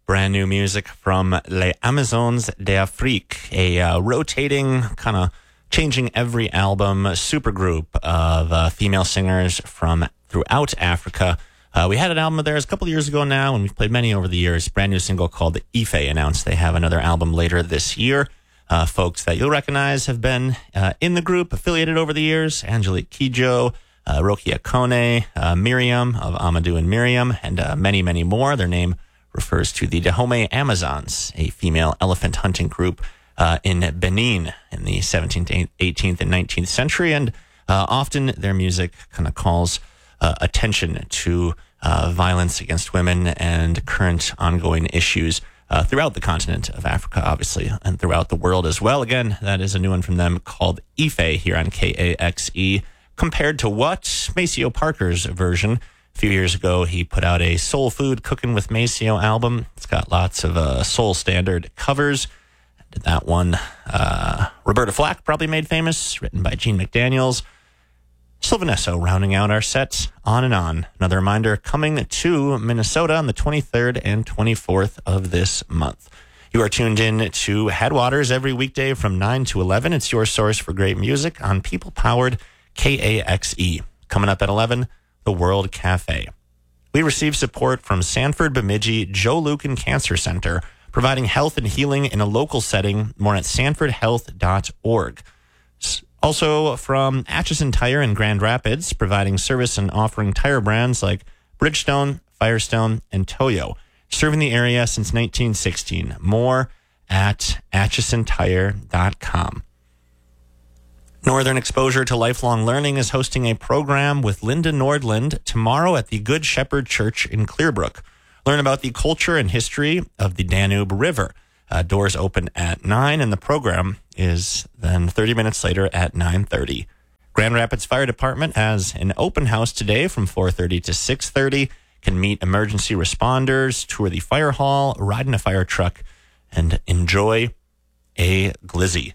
Brand new music from Les Amazones d'Afrique, a rotating, kind of changing every album supergroup of female singers from throughout Africa. We had an album of theirs a couple of years ago now, and we've played many over the years. Brand new single called Ife announced they have another album later this year. Folks that you'll recognize have been in the group, affiliated over the years. Angelique Kidjo, Rokia Kone, Miriam of Amadou and Miriam, and many, many more. Their name refers to the Dahomey Amazons, a female elephant hunting group in Benin in the 17th, 18th, and 19th century. And often their music kind of calls attention to violence against women and current ongoing issues throughout the continent of Africa, obviously, and throughout the world as well. Again, that is a new one from them called Ife here on KAXE. Compared to what? Maceo Parker's version. A few years ago, he put out a Soul Food Cooking with Maceo album. It's got lots of soul standard covers. Did that one. Roberta Flack, probably made famous, written by Gene McDaniels. Sylvanesso rounding out our set, On and On. Another reminder, coming to Minnesota on the 23rd and 24th of this month. You are tuned in to Headwaters every weekday from 9 to 11. It's your source for great music on people-powered KAXE. Coming up at 11, the World Cafe. We receive support from Sanford Bemidji Joe Lucan Cancer Center, providing health and healing in a local setting. More at sanfordhealth.org. Also from Atchison Tire in Grand Rapids, providing service and offering tire brands like Bridgestone, Firestone, and Toyo. Serving the area since 1916. More at atchisontire.com. Northern Exposure to Lifelong Learning is hosting a program with Linda Nordland tomorrow at the Good Shepherd Church in Clearbrook. Learn about the culture and history of the Danube River. Doors open at 9, and the program is then 30 minutes later at 9:30. Grand Rapids Fire Department has an open house today from 4:30 to 6:30. Can meet emergency responders, tour the fire hall, ride in a fire truck, and enjoy a glizzy.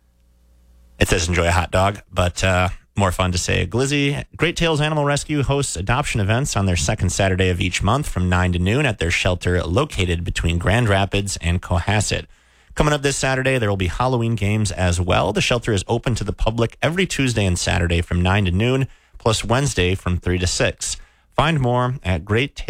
It says enjoy a hot dog, but more fun to say a glizzy. Great Tales Animal Rescue hosts adoption events on their second Saturday of each month from 9 to noon at their shelter located between Grand Rapids and Cohasset. Coming up this Saturday, there will be Halloween games as well. The shelter is open to the public every Tuesday and Saturday from 9 to noon, plus Wednesday from 3 to 6. Find more at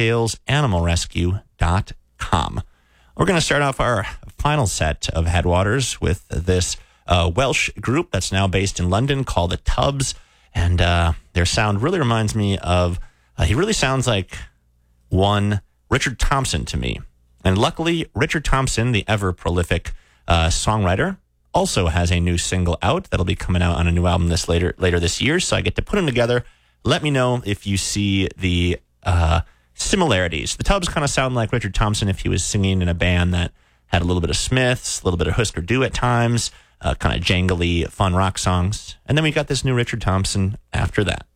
greattaleanimalrescue.com. We're going to start off our final set of Headwaters with this Welsh group that's now based in London called the Tubbs. And their sound really reminds me of, he really sounds like one Richard Thompson to me. And luckily, Richard Thompson, the ever-prolific songwriter, also has a new single out that'll be coming out on a new album later this year. So I get to put them together. Let me know if you see the similarities. The Tubbs kind of sound like Richard Thompson if he was singing in a band that had a little bit of Smiths, a little bit of Husker Du at times, kind of jangly, fun rock songs. And then we got this new Richard Thompson after that.